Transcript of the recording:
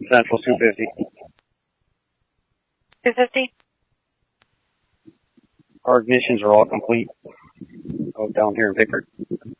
Central 250. 250? Our ignitions are all complete. Oh, down here in Pickard.